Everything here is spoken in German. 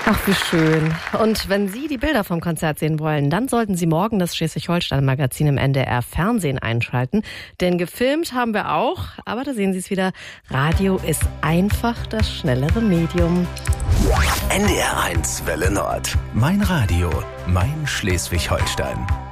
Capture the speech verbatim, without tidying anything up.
Ach, wie schön. Und wenn Sie die Bilder vom Konzert sehen wollen, dann sollten Sie morgen das Schleswig-Holstein-Magazin im N D R Fernsehen einschalten. Denn gefilmt haben wir auch, aber da sehen Sie es wieder, Radio ist einfach das schnellere Medium. N D R eins Welle Nord. Mein Radio, mein Schleswig-Holstein.